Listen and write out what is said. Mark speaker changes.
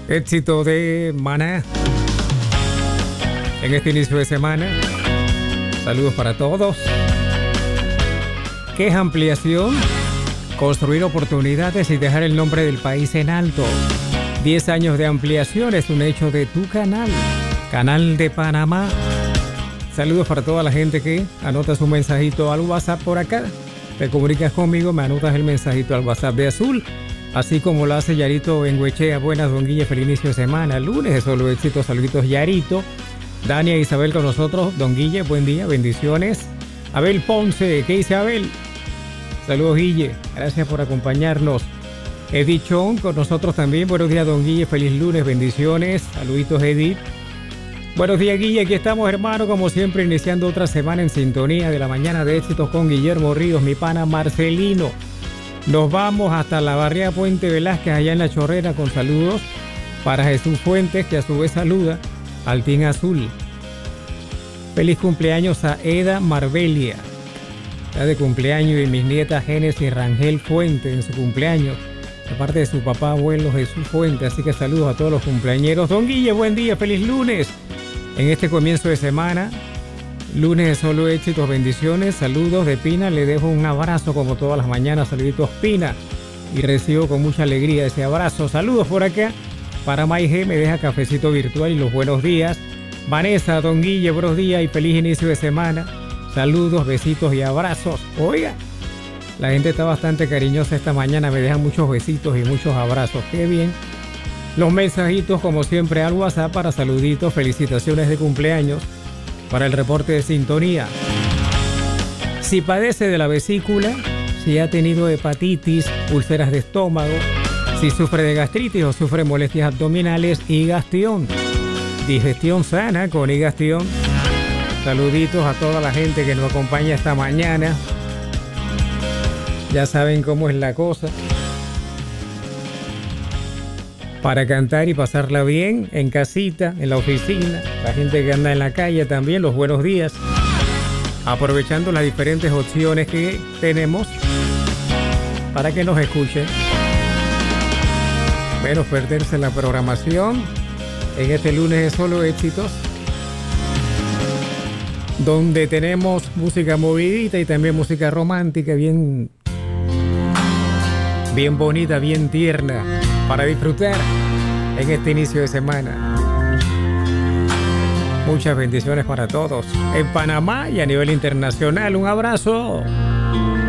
Speaker 1: Éxito de Maná en este inicio de semana. Saludos para todos. ¿Qué es ampliación? Construir oportunidades y dejar el nombre del país en alto. 10 años de ampliación es un hecho de tu canal, Canal de Panamá. Saludos para toda la gente que anota su mensajito al WhatsApp por acá. Te comunicas conmigo, me anotas el mensajito al WhatsApp de Azul, así como lo hace Yarito en Huechea. Buenas, don Guille, feliz inicio de semana. Lunes de solo éxitos, saluditos Yarito. Dania e Isabel con nosotros. Don Guille, buen día, bendiciones. Abel Ponce, ¿qué dice Abel? Saludos, Guille, gracias por acompañarnos. Edith Chon con nosotros también. Buenos días, don Guille, feliz lunes, bendiciones. Saluditos, Edith. Buenos días, Guille, aquí estamos, hermano, como siempre, iniciando otra semana en sintonía de la mañana de éxitos con Guillermo Ríos, mi pana Marcelino. Nos vamos hasta la barriada Puente Velázquez, allá en La Chorrera, con saludos para Jesús Fuentes, que a su vez saluda al Team Azul. Feliz cumpleaños a Eda Marbelia. Está de cumpleaños, y mis nietas Génesis Rangel Fuentes en su cumpleaños, aparte de su papá abuelo Jesús Fuentes. Así que saludos a todos los cumpleañeros. Don Guille, buen día, feliz lunes. En este comienzo de semana, lunes de solo éxitos, bendiciones, saludos de Pina. Le dejo un abrazo como todas las mañanas, saluditos Pina, y recibo con mucha alegría ese abrazo. Saludos por acá para Maige, me deja cafecito virtual y los buenos días. Vanessa, don Guille, buenos días y feliz inicio de semana. Saludos, besitos y abrazos. Oiga, la gente está bastante cariñosa esta mañana, me dejan muchos besitos y muchos abrazos. Qué bien. Los mensajitos, como siempre, al WhatsApp para saluditos, felicitaciones de cumpleaños, para el reporte de sintonía. Si padece de la vesícula, si ha tenido hepatitis, úlceras de estómago, si sufre de gastritis o sufre molestias abdominales, Higastión. Digestión sana con Higastión. Saluditos a toda la gente que nos acompaña esta mañana. Ya saben cómo es la cosa. Para cantar y pasarla bien en casita, en la oficina, la gente que anda en la calle también, los buenos días, aprovechando las diferentes opciones que tenemos para que nos escuchen. Menos perderse la programación en este lunes de solo éxitos, donde tenemos música movidita y también música romántica bien bonita, bien tierna, para disfrutar en este inicio de semana. Muchas bendiciones para todos en Panamá y a nivel internacional. Un abrazo.